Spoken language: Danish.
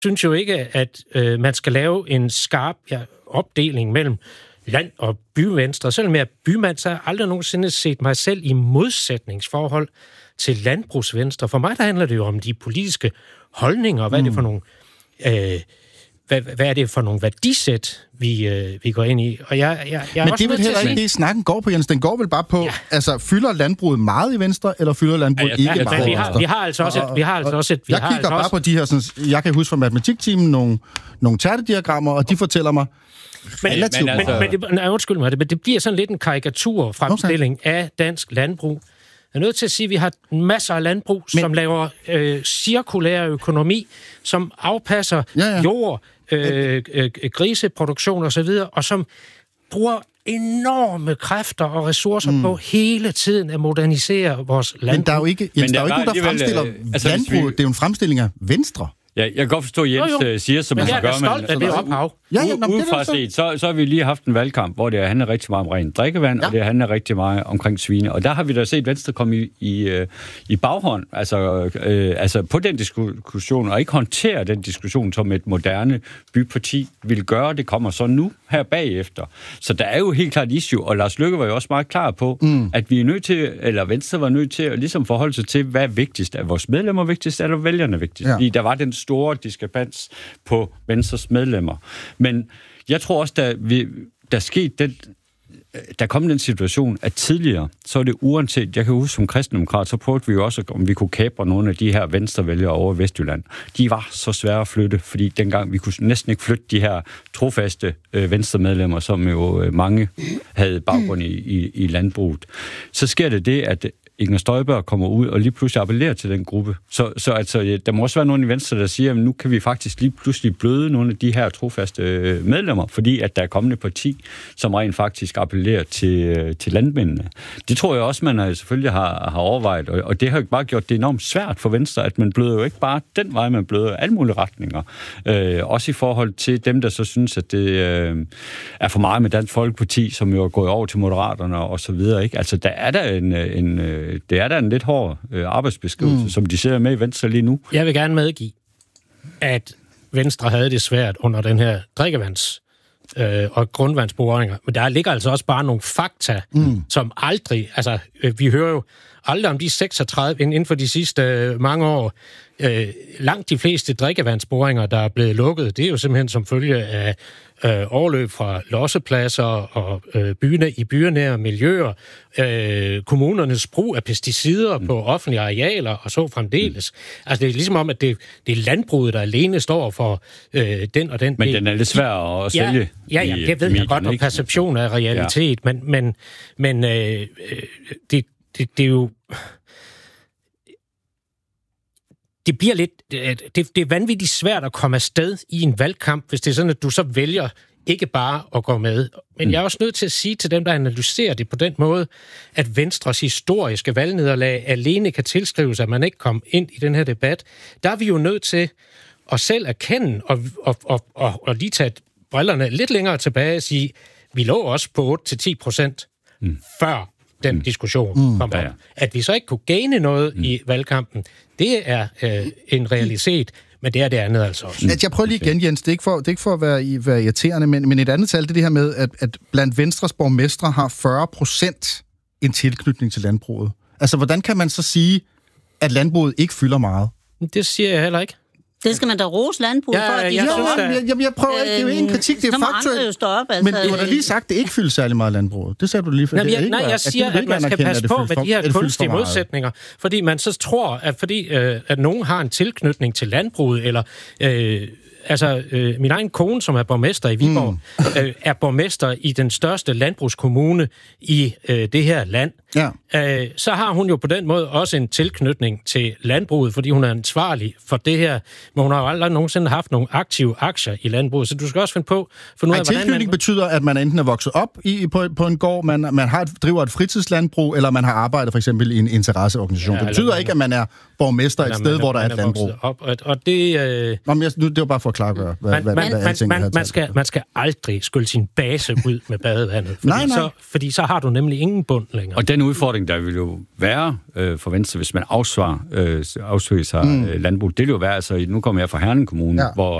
synes jo ikke, at man skal lave en skarp opdeling mellem land- og byvenstre. Selvom jeg er bymand, så har jeg aldrig nogensinde set mig selv i modsætningsforhold til landbrugsvenstre. For mig der handler det jo om de politiske holdninger, hvad er det for nogle... Hvad er det for nogle værdisæt, vi går ind i? Og jeg men det er vel heller ikke det, snakken går på, Jens. Den går vel bare på, altså fylder landbruget meget i Venstre, eller fylder landbruget ikke meget i Venstre? Vi har altså også et... Jeg kigger bare på de her, sådan, jeg kan huske fra matematiktimen, nogle tærtediagrammer, og de fortæller mig relativt meget. Undskyld mig, men det bliver sådan lidt en karikaturfremstilling af dansk landbrug. Jeg er nødt til at sige, at vi har masser af landbrug, som laver cirkulær økonomi, som afpasser jord, griseproduktion osv., og som bruger enorme kræfter og ressourcer på hele tiden at modernisere vores landbrug. Men der er jo ikke, der fremstiller landbruget. Det er jo en fremstilling af Venstre. Ja, jeg kan godt forstå, at Jens siger, som man gør. Men jeg er stolt af det ophav. Udefra set, så har vi lige haft en valgkamp, hvor det handler rigtig meget om rent drikkevand, og det handler rigtig meget omkring svine. Og der har vi da set Venstre komme i baghånd, altså på den diskussion, og ikke håndtere den diskussion, som et moderne byparti vil gøre. Det kommer så nu her bagefter. Så der er jo helt klart et issue, og Lars Løkke var jo også meget klar på, at vi er nødt til, eller Venstre var nødt til at ligesom forholde sig til, hvad er vigtigst? Er vores medlemmer vigtigst, eller vælgerne vigtigst? Ja. Fordi der var den store diskrepans på Venstres medlemmer. Men jeg tror også, der kom den situation, at tidligere, så er det uanset, jeg kan huske som kristendemokrat, så prøvede vi jo også, om vi kunne kapre nogle af de her venstrevælgere over Vestjylland. De var så svære at flytte, fordi dengang vi kunne næsten ikke flytte de her trofaste venstremedlemmer, som jo mange havde baggrund i landbruget. Så sker det, at Inger Støjberg kommer ud og lige pludselig appellerer til den gruppe. Så altså, der må også være nogen i Venstre, der siger, at nu kan vi faktisk lige pludselig bløde nogle af de her trofaste medlemmer, fordi at der er kommet et parti, som rent faktisk appellerer til landmændene. Det tror jeg også, man selvfølgelig har overvejet, og det har jo bare gjort det enormt svært for Venstre, at man bløder jo ikke bare den vej, man bløder alle mulige retninger. Også i forhold til dem, der så synes, at det er for meget med Dansk Folkeparti, som jo er gået over til Moderaterne og så videre, ikke? Altså, der er der det er da en lidt hård arbejdsbeskrivelse, som de ser med i Venstre lige nu. Jeg vil gerne medgive, at Venstre havde det svært under den her drikkevands- og grundvandsboringer. Men der ligger altså også bare nogle fakta, som aldrig... Altså, vi hører jo aldrig om de 36 inden for de sidste mange år. Langt de fleste drikkevandsboringer, der er blevet lukket, det er jo simpelthen som følge af overløb fra lossepladser og i bynære miljøer, kommunernes brug af pesticider på offentlige arealer og så fremdeles. Altså det er ligesom om, at det er landbruget, der alene står for den og den. Men den er lidt svær at sælge. Ja, det ved jeg godt, og perception af realitet, men det er jo... Det bliver lidt... Det er vanvittigt svært at komme afsted i en valgkamp, hvis det er sådan, at du så vælger ikke bare at gå med. Men jeg er også nødt til at sige til dem, der analyserer det på den måde, at Venstres historiske valgnederlag alene kan tilskrives, at man ikke kom ind i den her debat. Der er vi jo nødt til at selv erkende og lige tage brillerne lidt længere tilbage og sige, vi lå også på 8-10% før den diskussion kom op. At vi så ikke kunne gaine noget i valgkampen, det er en realitet, men det er det andet altså også. Jeg prøver lige igen, Jens, det er ikke for at være irriterende, men et andet tal, det er det her med, at blandt Venstres borgmestre har 40% en tilknytning til landbruget. Altså, hvordan kan man så sige, at landbruget ikke fylder meget? Det siger jeg heller ikke. Det skal man da rose landbruget for, at de jeg prøver ikke, det er jo ikke en kritik, det er faktuelt. Altså, men du har da lige sagt, at det ikke fylder særlig meget landbruget. Det sagde du lige for. Jeg siger, at man skal passe på med de her kunstige modsætninger, fordi man så tror, at nogen har en tilknytning til landbruget, eller... min egen kone, som er borgmester i Viborg, er borgmester i den største landbrugskommune i det her land. Ja. Så har hun jo på den måde også en tilknytning til landbruget, fordi hun er ansvarlig for det her, men hun har jo aldrig nogensinde haft nogle aktive aktier i landbruget, så du skal også finde på... Tilknytning betyder, at man enten er vokset op på en gård, man driver et fritidslandbrug, eller man har arbejdet for eksempel i en interesseorganisation. Det betyder ikke, at man er borgmester et sted, hvor der er et landbrug. Og det... Det var bare for at klargøre, hvad man skal aldrig skylle sin base ud med badevandet. Fordi så har du nemlig ingen bund længere. Og den udfordring, der vil jo være for Venstre, hvis man afsøger sig landbrug, det vil jo være, altså nu kommer jeg fra Herning Kommune, hvor